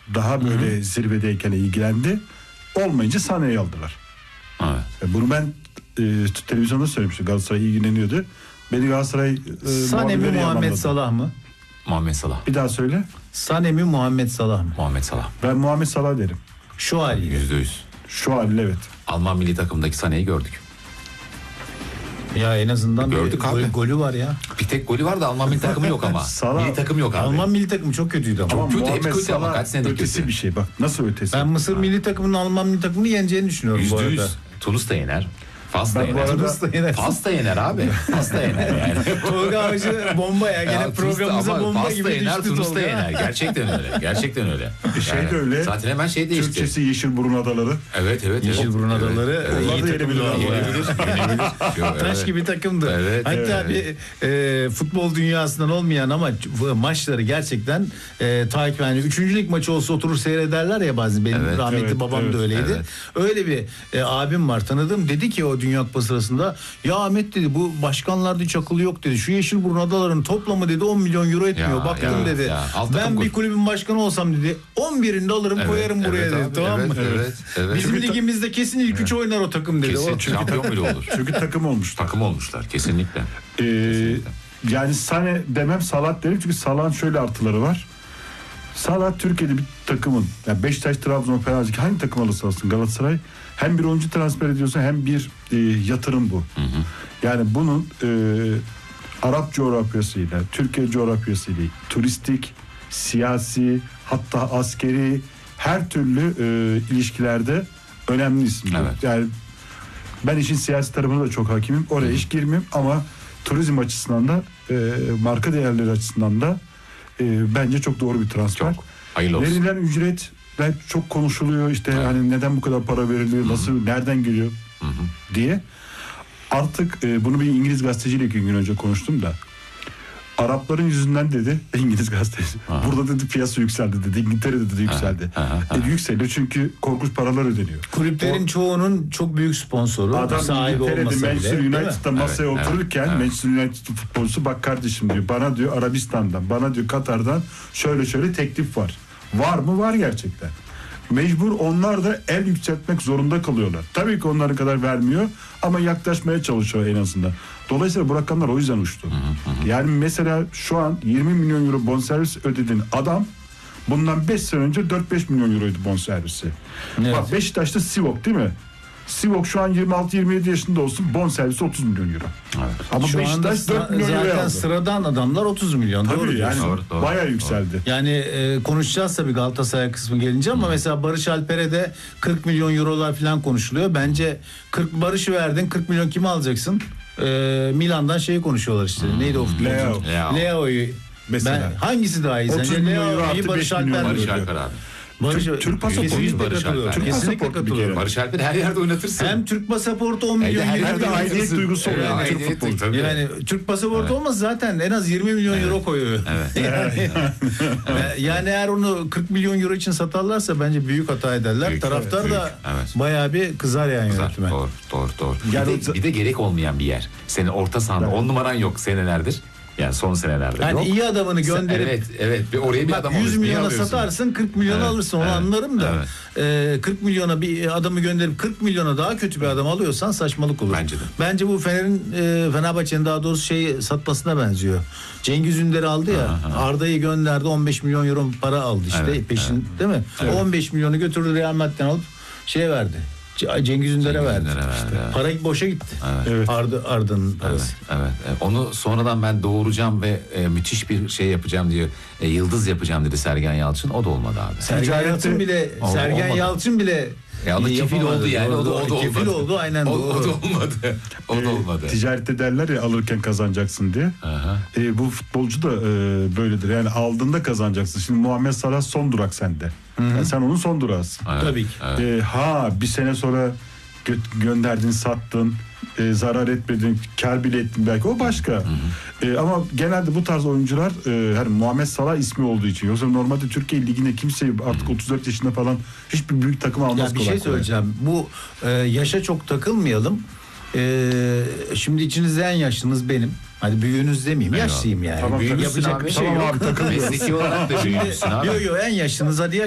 daha böyle zirvedeyken ilgilendi. Olmayınca Sané'yi aldılar. Evet. Bunu ben televizyonda söylemiştim. Galatasaray ilgileniyordu. Beni Galatasaray Sané mi Muhammed Salah mı? Muhammed Salah. Bir daha söyle. Sané mi Muhammed Salah mı? Muhammed Salah. Ben Muhammed Salah derim. Şu haliyle. %100. Şu haliyle evet. Alman milli takımdaki Sané'yi gördük. Ya en azından Gördük abi. golü var ya. Bir tek golü var da Alman milli takımı yok ama. Salah. Milli takım yok abi. Alman milli takımı çok kötüydü ama. Ama kötü, hep Muhammed kötü ama Salah kaç senedir ötesi kötü. bir şey. Bak nasıl ötesi? Ben Mısır milli takımının Alman milli takımını yeneceğini düşünüyorum bu arada. %100. Tunus da yener. Fas da Ben bu yener. arada- Tunus da yener. Fas da yener abi. Fas da yener yani. Tolga Avcı bomba ya. Gene Ya, programımıza ama bomba Fas gibi da yener, düştü Tunus da Tolga. yener. Gerçekten öyle. Gerçekten öyle. Şey de öyle. Zaten hemen şey değişti. Türkçesi Yeşilburun Adaları. Evet. Yeşilburun Adaları Onlar iyi da takımdı yenebilir vallahi. Yenebilir. Taş gibi takımdı. Evet. Hatta bir futbol dünyasından olmayan ama maçları gerçekten takip yani 3. lig maçı olsa oturur seyrederler ya bazen. Benim Evet, rahmetli evet, babam evet, da öyleydi. evet. Öyle bir abim var tanıdığım, dedi ki o Dünya Kupası sırasında, ya Ahmet dedi, bu başkanlarda hiç akıllı yok dedi. Şu Yeşilburun adalarının toplamı dedi 10 milyon euro etmiyor. Ya, Baktım ya, dedi. ya. Alt takım Ben bir kur. kulübün başkanı olsam dedi 11'ini de alırım koyarım buraya evet dedi. abi, Tamam mı? Evet. Bizim ligimizde kesin ilk 3 oynar o takım dedi. Kesin O- şampiyon bile olur. Çünkü takım olmuş. Takım olmuşlar kesinlikle. Yani Sané demem, Salah derim çünkü Salah'ın şöyle artıları var. Salah Türkiye'de bir takımın, yani Beşiktaş, Trabzon, Fenerbahçe hangi takım alırsa alsın Galatasaray, hem bir oyuncu transfer ediyorsa hem bir yatırım bu. Yani bunun Arap coğrafyasıyla, Türkiye coğrafyasıyla, turistik, siyasi, hatta askeri her türlü ilişkilerde önemli isimler. Evet. Yani ben işin siyasi tarafına da çok hakimim. Oraya hiç girmeyeyim ama turizm açısından da marka değerleri açısından da bence çok doğru bir transfer. Çok. Hayırlı olsun. Verilen ücretler çok konuşuluyor. İşte hani neden bu kadar para veriliyor, nasıl, nereden geliyor diye. Artık bunu bir İngiliz gazeteciyle 2 gün önce konuştum da. Arapların yüzünden dedi İngiliz gazeteci. Burada dedi piyasa yükseldi dedi. İngiltere'de dedi yükseldi. Yükseliyor çünkü korkunç paralar ödeniyor. Kulüplerin çoğunun çok büyük sponsoru, Adam sahibi İngiltere'de olmasa bile. Manchester değil mi? United'da masaya Evet, otururken evet. Manchester United futbolcusu, bak kardeşim diyor, bana diyor Arabistan'dan, bana diyor Katar'dan şöyle teklif var. Var mı? Var gerçekten. Mecbur onlar da el yükseltmek zorunda kalıyorlar. Tabii ki onların kadar vermiyor ama yaklaşmaya çalışıyor en azından. Dolayısıyla bu rakamlar o yüzden uçtu. Yani mesela şu an 20 milyon euro bonservis ödediğin adam bundan 5 sene önce 4-5 milyon euroydu bonservisi. Evet. Bak Beşiktaş'ta Sivok değil mi? Sivok şu an 26-27 yaşında olsun, bonservisi 30 milyon euro. Evet. Ama Şu anda Beşiktaş 4 milyon euro zaten aldı. sıradan adamlar 30 milyon. Tabii Doğru yani diyorsun. Doğru. bayağı yükseldi. Yani konuşacağız tabii Galatasaray kısmı gelince ama mesela Barış Alper'e de 40 milyon eurolar falan konuşuluyor. Bence 40 Barış'ı verdin, 40 milyon kimi alacaksın? Milan'dan şeyi konuşuyorlar işte. Neydi o futbolcu? Leo. Leo'yu. Mesela. Hangisi daha iyi 30 sence? milyon euro Leo artı iyi, Barış 5 milyon Alper mi? Barış Alper abi. Türk pasaportu Kesinlikle Barış katılıyorum. Alper. Kesinlikle Türk pasaportu bir katılıyorum. kere. Barış Alper her yerde oynatırsın. Hem Türk pasaportu 10 milyon her euro. yerde aidiyet oynatırsın. duygusu oluyor. Evet, Türk aidiyet futbolu. tabii. Yani Türk pasaportu olmaz zaten en az 20 milyon euro koyuyor. Yani eğer onu 40 milyon euro için satarlarsa bence büyük hata ederler. Büyük, Taraftar evet, da büyük, evet. bayağı bir kızar yani Güzel, yönetime. Doğru. Yani Bir de gerek olmayan bir yer. Senin orta sahanda 10 numaran yok senelerdir. Yani son senelerde Yani yok. iyi adamını gönderip Evet. Bir oraya bir bak, adam 100 alıyorsun. Niye milyona alıyorsun? satarsın, 40 milyona Evet, alırsın, onu evet, anlarım da 40 milyona bir adamı gönderip 40 milyona daha kötü bir adam alıyorsan saçmalık olur. Bence de. Bence bu Fenerbahçe'nin daha doğrusu satmasına benziyor. Cengiz Ünder'i aldı ya, Arda'yı gönderdi, 15 milyon euro para aldı işte Evet, peşin, değil mi? Evet. O 15 milyonu götürdü Real Madrid'den alıp verdi. Cengiz Ünder'e verdi. evet. Para boşa gitti. Evet. Arda'nın parası. Evet. Onu sonradan ben doğuracağım ve müthiş bir şey yapacağım diyor. Yıldız yapacağım dedi Sergen Yalçın. O da olmadı abi. Sergen Yalçın bile Ya da kefil yapamadı. oldu yani. O da olmadı. Kefil oldu aynen O doğru. da olmadı. O da olmadı. Ticarette derler ya, alırken kazanacaksın diye. Bu futbolcu da böyledir. Yani aldığında kazanacaksın. Şimdi Muhammed Salah son durak sende. Yani sen onun son durağısın. Evet, Tabii ki. evet. Bir sene sonra gönderdin, sattın, zarar etmedin, kar bile ettin belki, o başka. Ama genelde bu tarz oyuncular hani Muhammed Salah ismi olduğu için, yoksa normalde Türkiye Ligi'nde kimse artık 34 yaşında falan hiçbir büyük takım almaz Ya bir kolay şey kolay. söyleyeceğim. Bu yaşa çok takılmayalım. Şimdi içinizde en yaşlınız benim. Hadi büyüğünüz demeyeyim. Eyvallah. Yaşlıyım yani. Tamam, Büyüğün takılsın yapacak abi. bir şey Tamam yok. abi, takılıyoruz. Mesleki olarak da büyümüşsün abi. Yok en yaşlınız hadi